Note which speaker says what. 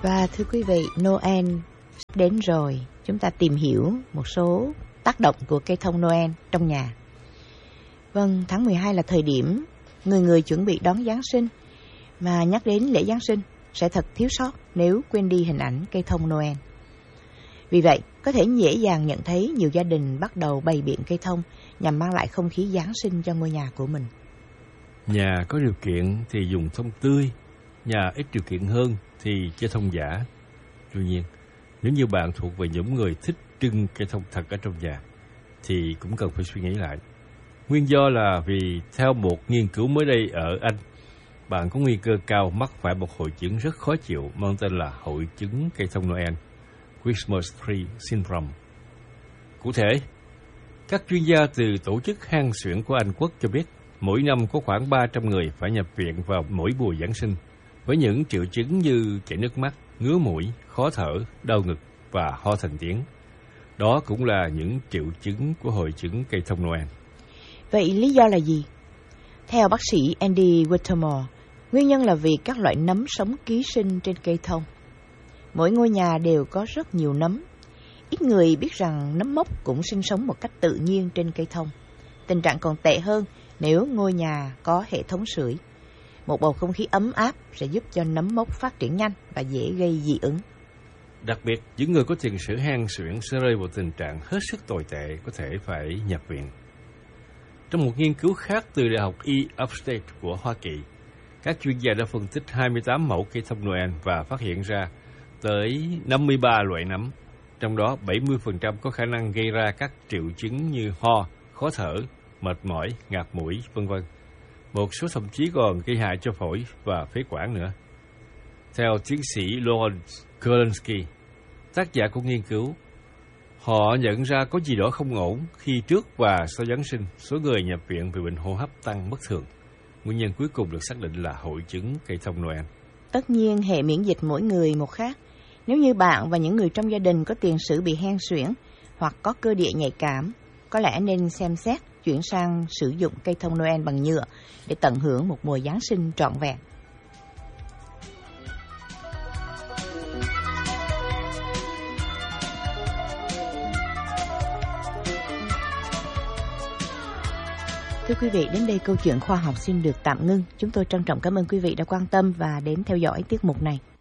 Speaker 1: Và thưa quý vị, Noel sắp đến rồi. Chúng ta tìm hiểu một số tác động của cây thông Noel trong nhà. Vâng, tháng 12 là thời điểm người người chuẩn bị đón Giáng sinh. Mà nhắc đến lễ Giáng sinh sẽ thật thiếu sót nếu quên đi hình ảnh cây thông Noel. Vì vậy, có thể dễ dàng nhận thấy nhiều gia đình bắt đầu bày biện cây thông nhằm mang lại không khí Giáng sinh cho ngôi nhà của mình.
Speaker 2: Nhà có điều kiện thì dùng thông tươi, nhà ít điều kiện hơn thì chơi thông giả. Tuy nhiên, nếu như bạn thuộc về những người thích trưng cây thông thật ở trong nhà, thì cũng cần phải suy nghĩ lại. Nguyên do là vì theo một nghiên cứu mới đây ở Anh, bạn có nguy cơ cao mắc phải một hội chứng rất khó chịu mang tên là hội chứng cây thông Noel, Christmas Tree Syndrome. Cụ thể, các chuyên gia từ tổ chức hang xuyển của Anh Quốc cho biết, mỗi năm có khoảng 300 người phải nhập viện vào mỗi mùa Giáng sinh, với những triệu chứng như chảy nước mắt, ngứa mũi, khó thở, đau ngực và ho thành tiếng. Đó cũng là những triệu chứng của hội chứng cây thông Noel.
Speaker 1: Vậy lý do là gì? Theo bác sĩ Andy Whittemore, nguyên nhân là vì các loại nấm sống ký sinh trên cây thông. Mỗi ngôi nhà đều có rất nhiều nấm. Ít người biết rằng nấm mốc cũng sinh sống một cách tự nhiên trên cây thông. Tình trạng còn tệ hơn nếu ngôi nhà có hệ thống sưởi. Một bầu không khí ấm áp sẽ giúp cho nấm mốc phát triển nhanh và dễ gây dị ứng.
Speaker 2: Đặc biệt, những người có tiền sử hang xuyển sẽ rơi vào tình trạng hết sức tồi tệ, có thể phải nhập viện. Trong một nghiên cứu khác từ Đại học E Upstate của Hoa Kỳ, các chuyên gia đã phân tích 28 mẫu cây thông Noel và phát hiện ra tới 53 loại nấm, trong đó 70% có khả năng gây ra các triệu chứng như ho, khó thở, mệt mỏi, ngạt mũi, v.v. Một số thậm chí còn gây hại cho phổi và phế quản nữa. Theo tiến sĩ Lawrence Kurlansky, tác giả của nghiên cứu, họ nhận ra có gì đó không ổn khi trước và sau Giáng sinh, số người nhập viện vì bệnh hô hấp tăng bất thường. Nguyên nhân cuối cùng được xác định là hội chứng cây thông Noel.
Speaker 1: Tất nhiên, hệ miễn dịch mỗi người một khác. Nếu như bạn và những người trong gia đình có tiền sử bị hen suyễn hoặc có cơ địa nhạy cảm, có lẽ nên xem xét chuyển sang sử dụng cây thông Noel bằng nhựa để tận hưởng một mùa Giáng sinh trọn vẹn. Thưa quý vị, đến đây câu chuyện khoa học xin được tạm ngưng. Chúng tôi trân trọng cảm ơn quý vị đã quan tâm và đến theo dõi tiết mục này.